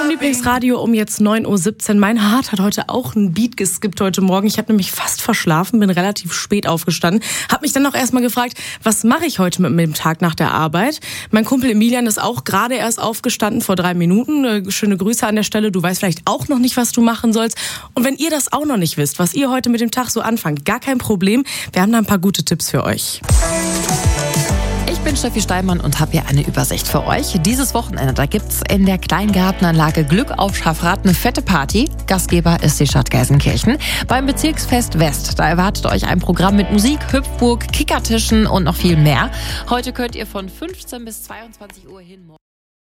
eurem Lieblingsradio um jetzt 9.17 Uhr. Mein Heart hat heute auch einen Beat geskippt heute Morgen. Ich habe nämlich fast verschlafen, bin relativ spät aufgestanden. Habe mich dann auch erstmal gefragt, was mache ich heute mit dem Tag nach der Arbeit? Mein Kumpel Emilian ist auch gerade erst aufgestanden, vor 3 Minuten. Schöne Grüße an der Stelle. Du weißt vielleicht auch noch nicht, was du machen sollst. Und wenn ihr das auch noch nicht wisst, was ihr heute mit dem Tag so anfangt, gar kein Problem. Wir haben da ein paar gute Tipps für euch. Ich bin Steffi Steinmann und habe hier eine Übersicht für euch. Dieses Wochenende, da gibt's in der Kleingartenanlage Glück auf Schafrath eine fette Party. Gastgeber ist die Stadt Gelsenkirchen. Beim Bezirksfest West, da erwartet euch ein Programm mit Musik, Hüpfburg, Kickertischen und noch viel mehr. Heute könnt ihr von 15 bis 22 Uhr hin morgen